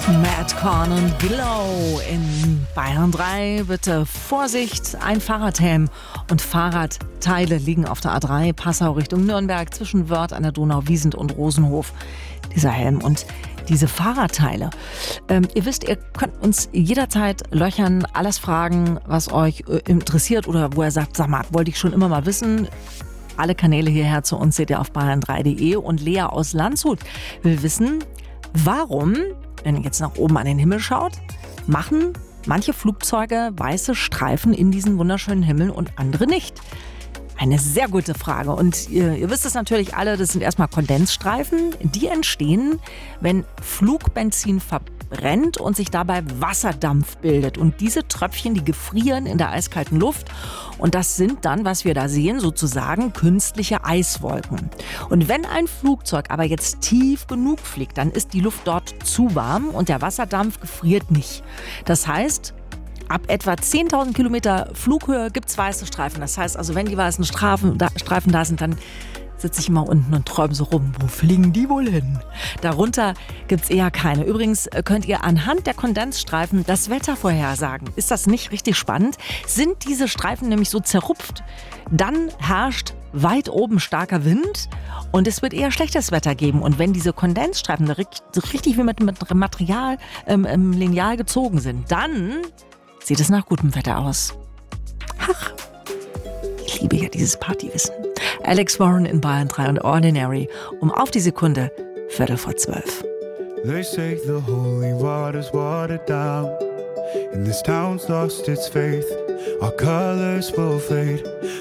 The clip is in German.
Madcon und Glow in Bayern 3. Bitte Vorsicht, ein Fahrradhelm und Fahrradteile liegen auf der A3 Passau Richtung Nürnberg zwischen Wörth an der Donau, Wiesent und Rosenhof. Dieser Helm und diese Fahrradteile. Ihr wisst, ihr könnt uns jederzeit löchern, alles fragen, was euch interessiert oder wo ihr sagt, sag mal, wollte ich schon immer mal wissen. Alle Kanäle hierher zu uns seht ihr auf bayern3.de. Und Lea aus Landshut will wissen, warum, wenn ihr jetzt nach oben an den Himmel schaut, machen manche Flugzeuge weiße Streifen in diesen wunderschönen Himmel und andere nicht? Eine sehr gute Frage. Und ihr wisst es natürlich alle, das sind erstmal Kondensstreifen. Die entstehen, wenn Flugbenzin verbrennt und sich dabei Wasserdampf bildet. Und diese Tröpfchen, die gefrieren in der eiskalten Luft. Und das sind dann, was wir da sehen, sozusagen künstliche Eiswolken. Und wenn ein Flugzeug aber jetzt tief genug fliegt, dann ist die Luft dort zu warm und der Wasserdampf gefriert nicht. Das heißt, ab etwa 10.000 Kilometer Flughöhe gibt es weiße Streifen. Das heißt also, wenn die weißen Streifen da sind, dann sitze ich immer unten und träume so rum. Wo fliegen die wohl hin? Darunter gibt es eher keine. Übrigens könnt ihr anhand der Kondensstreifen das Wetter vorhersagen. Ist das nicht richtig spannend? Sind diese Streifen nämlich so zerrupft, dann herrscht weit oben starker Wind und es wird eher schlechtes Wetter geben. Und wenn diese Kondensstreifen so richtig wie mit Material Lineal gezogen sind, dann sieht es nach gutem Wetter aus. Ach, ich liebe ja dieses Partywissen. Alex Warren in Bayern 3 und Ordinary auf die Sekunde 11:45. They say the holy water's watered down, and this town's lost its faith. Our colors will fade.